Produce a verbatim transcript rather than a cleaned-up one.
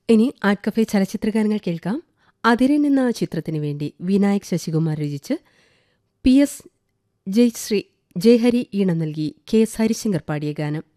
ഇനി art cafe ചലച്ചിത്രഗാനങ്ങൾ കേൾക്കാം. അതിരൻ എന്ന ചിത്രത്തിനു വേണ്ടി വിനായക് ശശികുമാർ രചിച്ച് പി എസ് ജയശ്രീ ജയഹരി ഈണം നൽകി കെ എസ് ഹരിശങ്കർ പാടിയ ഗാനം.